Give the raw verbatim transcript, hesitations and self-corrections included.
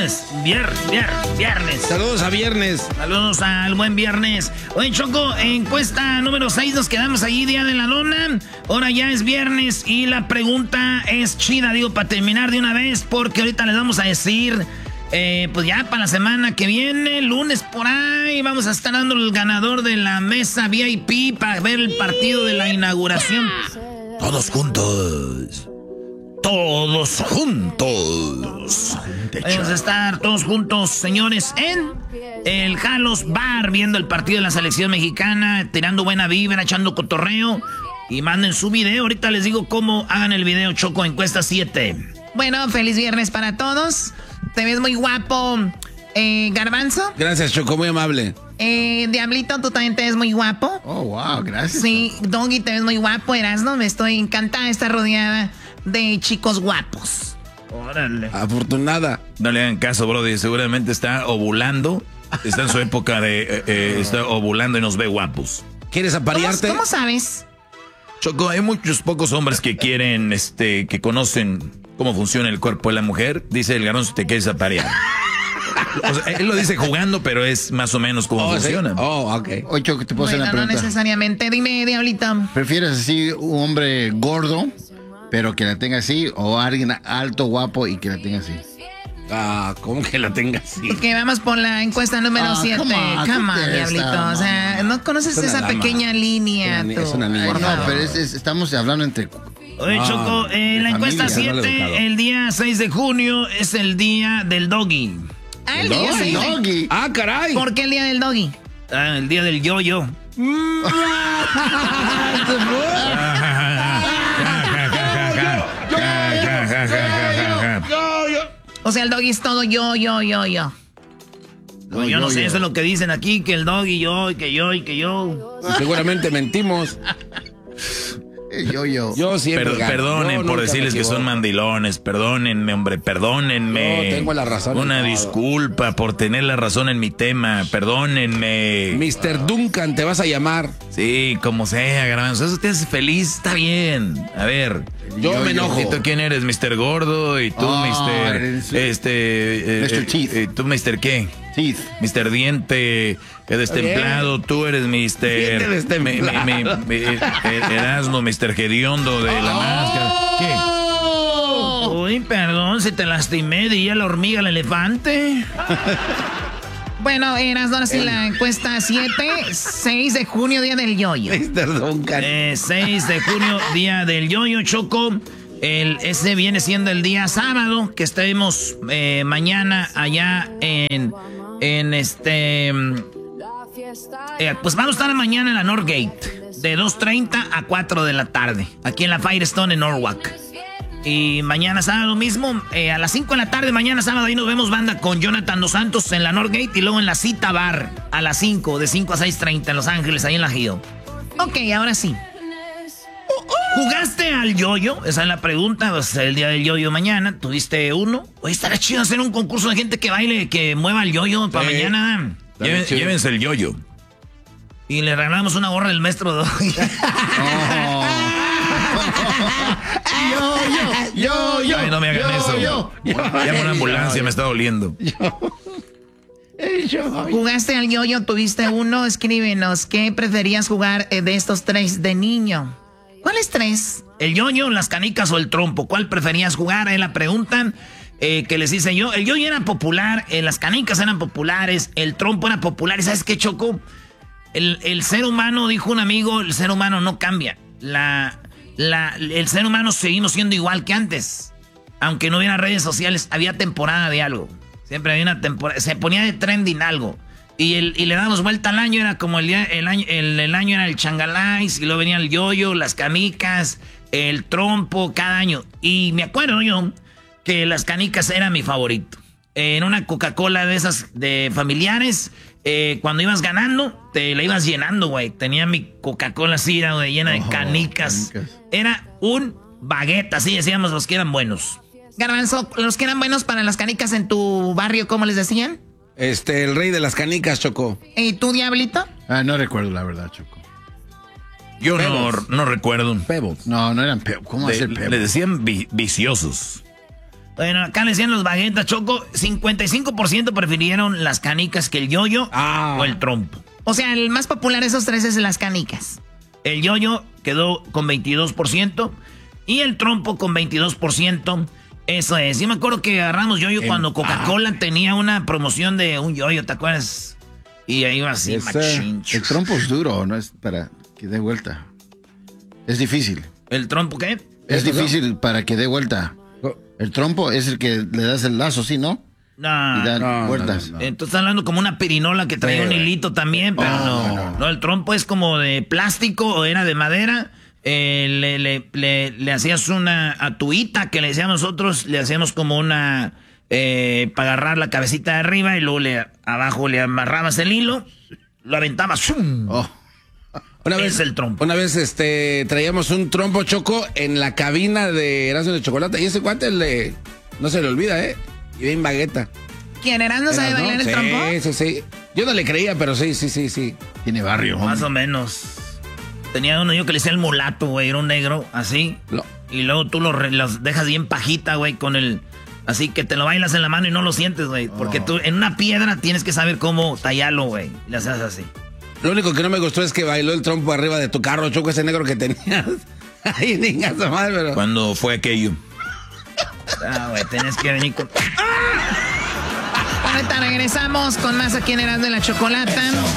viernes, vier, vier, viernes. Saludos a viernes. Saludos al buen viernes. Oye, Choco, encuesta número seis, nos quedamos ahí, día de la lona. Ahora ya es viernes y la pregunta es chida, digo, para terminar de una vez, porque ahorita les vamos a decir, eh, pues ya para la semana que viene, lunes por ahí, vamos a estar dando el ganador de la mesa V I P para ver el partido de la inauguración. Todos juntos. Todos juntos. Vamos a estar todos juntos, señores, en el Jalos Bar, viendo el partido de la selección mexicana, tirando buena vibra, echando cotorreo. Y manden su video. Ahorita les digo cómo hagan el video, Choco, encuesta siete. Bueno, feliz viernes para todos. Te ves muy guapo, eh, Garbanzo. Gracias, Choco, muy amable. Eh, Diablito, tú también te ves muy guapo. Oh, wow, gracias. Sí, Doggy, te ves muy guapo, Erasmo. Me estoy encantada de estar rodeada de chicos guapos. Órale. Afortunada. No le hagan caso, brody. Seguramente está ovulando. Está en su época de... Eh, eh, está ovulando y nos ve guapos. ¿Quieres aparearte? ¿Cómo, ¿Cómo sabes? Choco, hay muchos pocos hombres que quieren, este, que conocen cómo funciona el cuerpo de la mujer. Dice el Garbanzo, te quieres aparear. O sea, él lo dice jugando, pero es más o menos cómo oh, funciona. ¿Sí? Oh, ok. Oye, Choco, te puedo Bueno, hacer una pregunta. No necesariamente. Dime, Diablito. ¿Prefieres así un hombre gordo, pero que la tenga así, o alguien alto, guapo y que la tenga así? Ah, ¿cómo que la tenga así? Que vamos por la encuesta número siete. Ah, Come on, ¿qué te Diablito. está, o sea, no conoces Es una esa dama. pequeña línea. Es una- tú. es una niña. Por No, favor. pero es, es- estamos hablando entre... Oye, Ah, Choco, eh, la de encuesta familia, no le he siete, educado. el día seis de junio es el día del doggy. Ah, el día seis de- Doggy. Ah, caray. ¿Por qué el día del doggy? Ah, el día del yo-yo. O sea, el doggy es todo yo, yo, yo, yo. No, yo no sé, eso es lo que dicen aquí, que el doggy yo, y que yo, y que yo. Seguramente mentimos. Yo, yo. Yo siempre Per- gano. perdonen Yo por nunca decirles me que son equivoco. mandilones. Perdónenme, hombre, perdónenme. Yo tengo la razón en Una todo. disculpa por tener la razón en mi tema. Perdónenme. mister Duncan, te vas a llamar. Sí, como sea, Garbanzo. Eso te hace feliz, está bien. A ver. Yo, Yo, me yo. enojo. ¿Y tú quién eres? mister Gordo. ¿Y tú, Oh, mister eres- Este. eh, mister eh, Teeth. eh, ¿Tú, mister qué? Teeth. mister Diente, eh, destemplado, tú eres mister Diente destemplado. me- me- me- eh, eh, Erasmo, mister Gediondo de la máscara. ¿Qué? Uy, perdón, si te lastimé, di a la hormiga al elefante. Bueno, eras ahora sí la encuesta siete, seis de junio, día del yoyo. mister Duncan. Eh, seis de junio, día del yo-yo, Choco. El, ese viene siendo el día sábado, que estaremos eh, mañana allá en, en este... eh, pues vamos a estar mañana en la Northgate, de dos treinta a cuatro de la tarde, aquí en la Firestone en Norwalk. Y mañana sábado mismo, eh, a las cinco de la tarde, mañana sábado, ahí nos vemos banda con Jonathan Dos Santos en la Northgate y luego en la Cita Bar a las cinco, de cinco a seis treinta en Los Ángeles, ahí en la Hill. Ok, ahora sí. ¿Jugaste al yoyo? Esa es la pregunta. Pues el día del yoyo mañana. ¿Tuviste uno? Oye, estará chido hacer un concurso de gente que baile, que mueva el yoyo para Sí. mañana. Lleven- chido. llévense el yoyo. Y le regalamos una gorra del maestro Doggy. Yo, yo, yo, yo. Ay, no me hagan yo, eso. yo, yo. Llama a una ambulancia, me está doliendo. ¿Jugaste al yoyo? ¿Tuviste uno? Escríbenos. ¿Qué preferías jugar eh, de estos tres de niño? ¿Cuáles tres? El yoyo, las canicas o el trompo. ¿Cuál preferías jugar? Ahí la pregunta eh, que les hice yo. El yoyo era popular, eh, las canicas eran populares, el trompo era popular. ¿Y sabes qué, Choco? El, el ser humano, dijo un amigo, el ser humano no cambia. La, la, el ser humano seguimos siendo igual que antes. Aunque no hubiera redes sociales, había temporada de algo. Siempre había una temporada, se ponía de trending algo. Y, el, y le damos vuelta al año, era como el, día, el, año, el, el año era el changalais, y luego venía el yoyo, las canicas, el trompo, cada año. Y me acuerdo yo que las canicas era mi favorito. En una Coca-Cola de esas de familiares, eh, cuando ibas ganando, te la ibas llenando, güey. Tenía mi Coca-Cola así, era, güey, llena de Oh, canicas. canicas. Era un baguette, así decíamos los que eran buenos. Garbanzo, los que eran buenos para las canicas en tu barrio, ¿cómo les decían? Este, el rey de las canicas, Choco. ¿Y tú, Diablito? Ah, no recuerdo la verdad, Choco. Yo no, Pebbles. no recuerdo. Pebbles. No, no eran peos. ¿Cómo Le, hacer le peos? decían vi- viciosos. Bueno, acá le decían los baguetas, Choco. cincuenta y cinco por ciento prefirieron las canicas que el yoyo Ah. o el trompo. O sea, el más popular de esos tres es las canicas. El yoyo quedó con veintidós por ciento y el trompo con veintidós por ciento. Eso es. Yo me acuerdo que agarramos yoyo cuando Coca-Cola tenía una promoción de un yoyo, ¿te acuerdas? Y ahí iba así, Ese- machín. el trompo es duro, no es para que dé vuelta. Es difícil. ¿El trompo qué? Es difícil para que dé vuelta. El trompo es el que le das el lazo, ¿sí, no? No. Y da no, vueltas. no, no. Entonces estás hablando como una pirinola que traía Sí, un güey. hilito también, pero Oh, no, no, no. el trompo es como de plástico o era de madera. Eh, le, le, le, le hacías una atuita que le decíamos nosotros, le hacíamos como una eh, para agarrar la cabecita de arriba y luego le, abajo le amarrabas el hilo, lo aventabas. ¡Shum! Oh, Una Es vez, el trompo. Una vez este, traíamos un trompo, Choco, en la cabina de Erasmo de Chocolate. Y ese cuate le, no se le olvida, ¿eh? Y bien bagueta. ¿Quién eras? ¿No sabe Era, bailar el sí, trompo? Sí, sí, Yo no le creía, pero sí, sí, sí, sí. tiene barrio. Más hombre. o menos. Tenía uno yo que le decía el mulato, güey, era un negro, así. Lo- Y luego tú los, re- los dejas bien pajita, güey, con el... Así que te lo bailas en la mano y no lo sientes, güey. Porque Oh. tú en una piedra tienes que saber cómo tallarlo, güey. Le haces así. Lo único que no me gustó es que bailó el trompo arriba de tu carro, Choco, ese negro que tenías. Ay, niña, su madre, pero... Cuando fue aquello. Ah, güey, tenés que venir con... Ahorita regresamos con más aquí en Erasmo de la Chocolata.